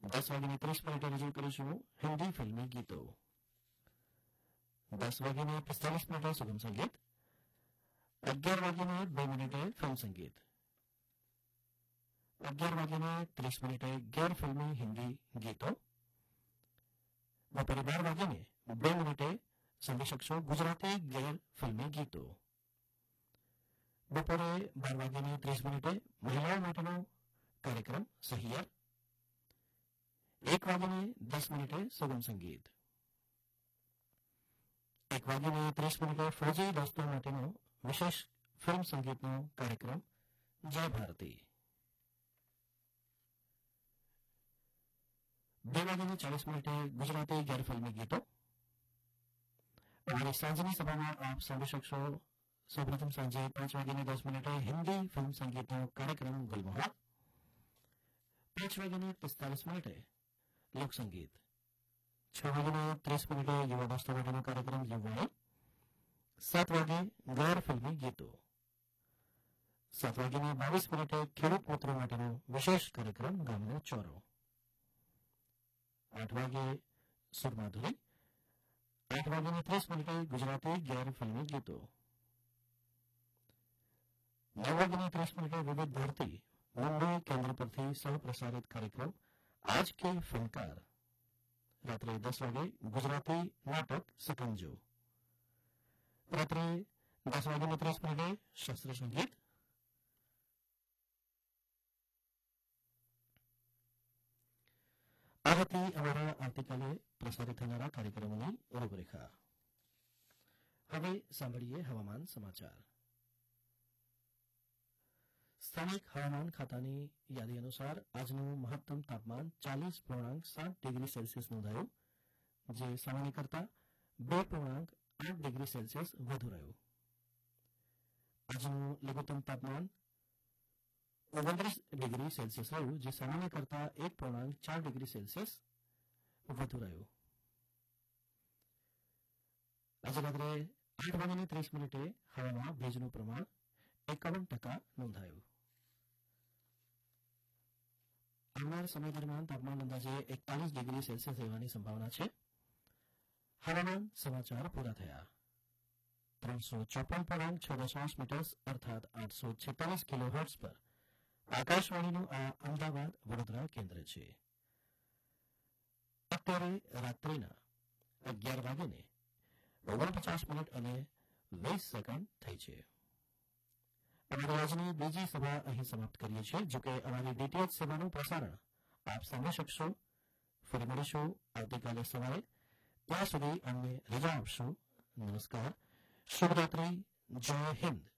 10:30 રજૂ કરીશું હિન્દી ફિલ્મી ગીતો. 10:45 સુગમ સંગીત. 11:02 ફિલ્મ સંગીત. 11:30 ગેર ફિલ્મી હિન્દી ગીતો. બપોરે 12:02 સાંભળી શકશો ગુજરાતી ગેર ફિલ્મી ગીતો. બપોરે 12:30 મહિલાઓ માટેનો કાર્યક્રમ સહિયર. 1:10 સુગમ સંગીત. 1:30 ફૌજી દોસ્તો માટેનો વિશેષ ફિલ્મ સંગીતનો કાર્યક્રમ જય ભારતી. 2:40 ગુજરાતી ગેર ફિલ્મી ગીતો. અમારી સાંજની સભામાં આપ સાંભળી શકશો સૌપ્રથમ સાંજે 5:10 હિન્દી ફિલ્મ સંગીતનો કાર્યક્રમ ગુલમોહર. 5:45 લોકસંગીત. 6:30 યુવા દોસ્તો માટેનો કાર્યક્રમ યુવાણી. 7 વાગે ગેર ફિલ્મી ગીતો. 7:22 ખેડૂત મિત્રો માટેનો વિશેષ કાર્યક્રમ ગામનો ચોરો. 8 વાગે સુરમાધુરી. 8:30 ગુજરાતી ગેર ફિલ્મી ગીતો. 9:30 વિવિધ ભારતી મુંબઈ કેન્દ્ર પરથી સહ પ્રસારિત કાર્યક્રમ આજ કે ફનકાર. રાત્રે 10 વાગે ગુજરાતી નાટક સકંજો. રાત્રે 10:30 શાસ્ત્રીય સંગીત. આ હતી અમારા આવતીકાલે પ્રસારિત થનારા કાર્યક્રમોની રૂપરેખા. હવે સાંભળીએ હવામાન સમાચાર. સ્થાનિક હવામાન ખાતાની યાદી અનુસાર આજનું મહત્તમ તાપમાન 40.7 ડિગ્રી સેલ્સિયસ નોંધાયું, જે સામાન્ય કરતા 2.8 ડિગ્રી સેલ્સિયસ વધુ રહ્યું. આજનું લઘુત્તમ તાપમાન 29 ડિગ્રી સેલ્સિયસ રહ્યું, જે સામાન્ય કરતા 1.4 ડિગ્રી સેલ્સિયસ વધુ રહ્યું. આજે રાત્રે 8:30 હવામાં ભેજનું પ્રમાણ 51% નોંધાયું. આવનાર સમય દરમિયાન તાપમાન અંદાજે 41 ડિગ્રી સેલ્સિયસ રહેવાની સંભાવના છે. હવામાન સમાચાર પૂરા થયા. 354.6 મીટર્સ અર્થાત 846 કિલોહર્ટ્ઝ પર આકાશવાણીનું આ અમદાવાદ વડોદરા કેન્દ્ર છે. અત્યારે રાત્રિના 11:49 અને 20 સેકન્ડ થઈ છે. અમારી આજની બીજી સભા અહીં સમાપ્ત કરીએ છીએ. જોકે અમારી ડીટીએચ સેવાનું પ્રસારણ આપ સાંભળી શકશો. ફરી મળીશું આવતીકાલે સવારે. ત્યાં સુધી અમને રજા આપશો. નમસ્કાર, શુભરાત્રી, જય હિન્દ.